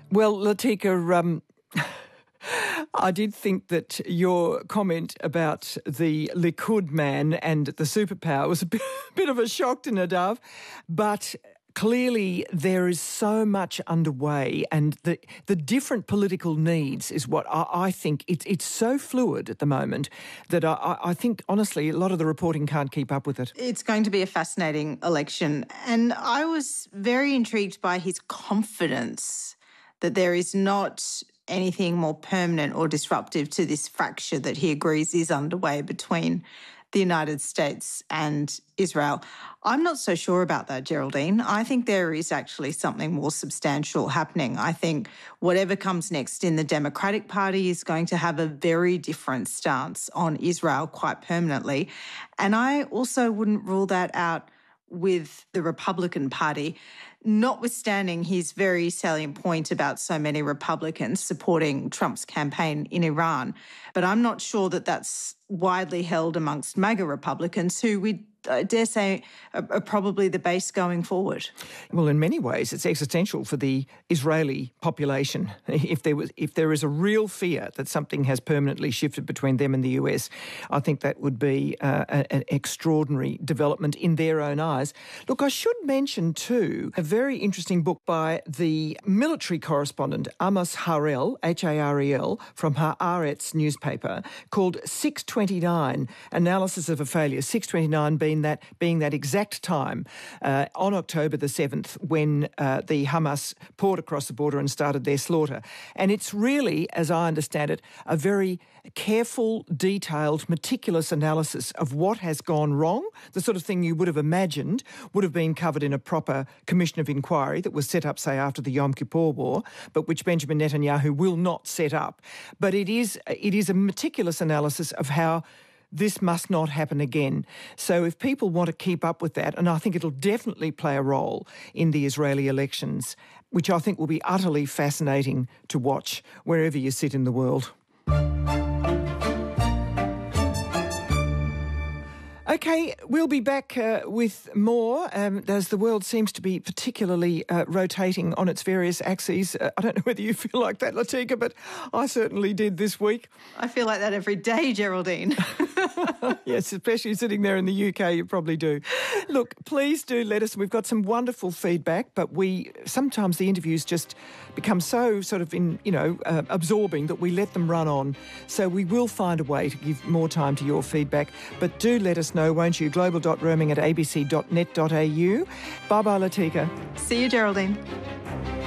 Well, Latika, I did think that your comment about the Likud man and the superpower was a bit of a shock to Nadav, but clearly there is so much underway, and the different political needs is what I think. It's so fluid at the moment that I think, honestly, a lot of the reporting can't keep up with it. It's going to be a fascinating election, and I was very intrigued by his confidence that there is not anything more permanent or disruptive to this fracture that he agrees is underway between the United States and Israel. I'm not so sure about that, Geraldine. I think there is actually something more substantial happening. I think whatever comes next in the Democratic Party is going to have a very different stance on Israel quite permanently. And I also wouldn't rule that out with the Republican Party, notwithstanding his very salient point about so many Republicans supporting Trump's campaign in Iran. But I'm not sure that that's widely held amongst MAGA Republicans, who I dare say are probably the base going forward. Well, in many ways, it's existential for the Israeli population. If there is a real fear that something has permanently shifted between them and the US, I think that would be an extraordinary development in their own eyes. Look, I should mention too a very interesting book by the military correspondent Amos Harel, Harel, from Haaretz newspaper, called 629, Analysis of a Failure. 629 being that exact time on October the 7th when the Hamas poured across the border and started their slaughter. And it's really, as I understand it, a very careful, detailed, meticulous analysis of what has gone wrong, the sort of thing you would have imagined would have been covered in a proper commission of inquiry that was set up, say, after the Yom Kippur War, but which Benjamin Netanyahu will not set up. But it is a meticulous analysis of how this must not happen again. So if people want to keep up with that, and I think it'll definitely play a role in the Israeli elections, which I think will be utterly fascinating to watch wherever you sit in the world. Okay, we'll be back with more as the world seems to be particularly rotating on its various axes. I don't know whether you feel like that, Latika, but I certainly did this week. I feel like that every day, Geraldine. Yes, especially sitting there in the UK, you probably do. Look, please do let us. We've got some wonderful feedback, but sometimes the interviews just become so sort of absorbing that we let them run on. So we will find a way to give more time to your feedback, but do let us know, won't you? global.roaming@abc.net.au. Bye-bye, Latika. See you, Geraldine.